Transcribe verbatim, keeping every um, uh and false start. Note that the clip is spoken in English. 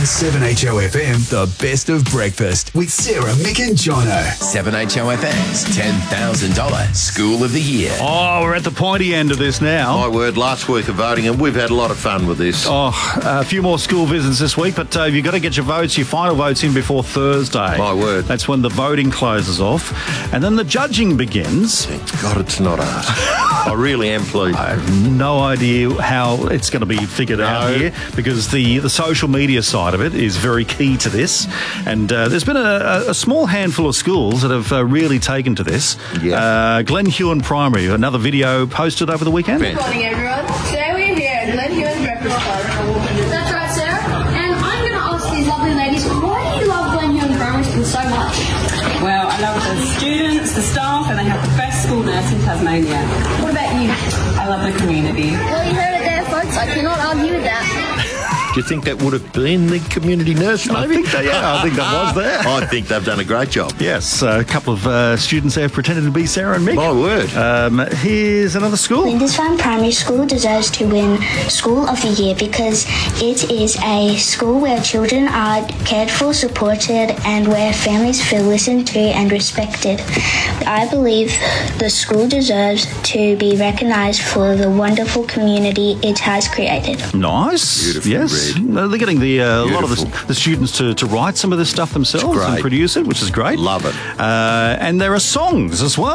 On seven H O F M, the best of breakfast with Sarah, Mick and Jono. seven H O F M's ten thousand dollars School of the Year. Oh, we're at the pointy end of this now. My word, last week of voting, and we've had a lot of fun with this. Oh, a few more school visits this week, but uh, you've got to get your votes, your final votes in before Thursday. My word. That's when the voting closes off. And then the judging begins. Thank God it's not us. I really am pleased. I have no idea how it's going to be figured No. out here, because the, the social media side of it is very key to this. And uh, there's been a, a small handful of schools that have uh, really taken to this. Yeah. Uh, Glen Huon Primary, another video posted over the weekend. Fantastic. Good morning, everyone. Today we're here at Glen Huon Breakfast Club. That's right, Sarah. And I'm going to ask these lovely ladies, why do you love Glen Huon Primary School so much? Well, I love the students, the staff, and they have the best school nurse in Tasmania. What about you? I love the community. Well, you heard it there, folks. I cannot argue with that. Do you think that would have been the community nurse, maybe? I think that, yeah, I think that was there. I think they've done a great job. Yes, a couple of uh, students there pretended to be Sarah and Mick. My word. Um, here's another school. Lindisfarne Primary School deserves to win School of the Year because it is a school where children are cared for, supported, and where families feel listened to and respected. I believe the school deserves to be recognised for the wonderful community it has created. Nice. Beautifully yes. read. Uh, They're getting the uh, a lot of the, Beautiful. the students to, to write some of this stuff themselves It's and great. produce it, which is great. Love it. Uh, and there are songs as well.